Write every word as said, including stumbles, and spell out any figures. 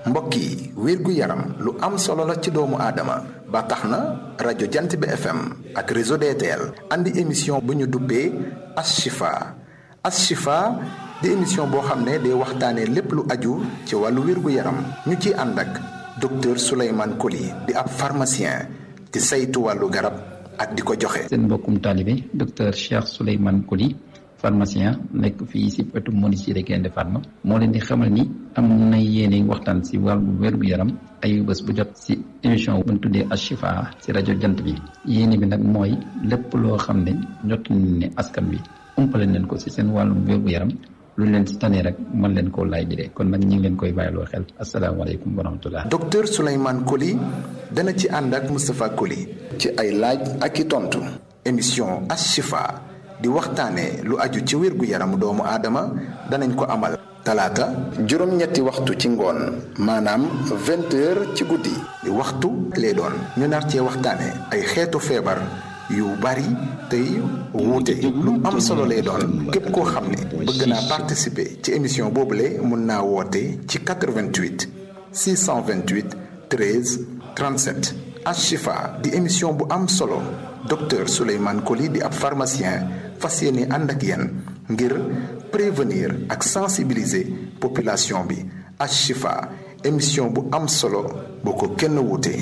mbokk yi wérgu yaram lu am solo la ci doomu aadama ba tax na rajo Jant bi F M ak réseau D T L andi émission bu ñu duppee Ashifa Ashifa di émission boo xam ne day waxtaanee lépp lu aju ci wàllu wérgu yaram ñu ciy ànd ak docteur Souleymane Coly di ab pharmacien di saytu wàllu garab ak di ko joxe. seen mbokkum taalibe docteur Cheikh Souleymane Coly pharmacien nekk fii si wetu Moniciré Gaïndé Fatma moo leen di xamal ni am na yéene waxtaan si wàllu wér-gu-yaram ay bés bu jot si émission bu ñu tuddee Ashifa si rajo Jant bi yéene bi nag mooy lépp loo xam ne jot nañ ne askan bi umpale leen ko si seen wàllu wér-gu-yaram lu leen si tane rek mën leen koo laaj bi kon nag ñu ngi leen koy bàyyiloo xel asalaamaaleykum wa rahmatullah. docteur Souleymane Coly dana ci ànd ak Moustapha Coly ci ay laaj ak i tontu émission Ashifa di waxtaanee lu aju ci wérgu yaramu doomu aadama danañ ko amal talaata juróom-ñetti waxtu ci ngoon maanaam vingt heures ci guddi di waxtu lay doon ñu nar cee waxtaanee ay xeetu feebar yu bari tey wuute lu am solo lay doon képp koo xam ne bëgg naa participer ci émission boobule mun naa woote ci quatre-vingt-huit six cent vingt-huit treize trente-sept Ashifa di émission bu am solo docteur Souleymane Coly di ab pharmacien fas yéene ànd ak yéen ngir prévenir ak sensibiliser population bi Ashifa émission bu am solo boo ko kenn wuute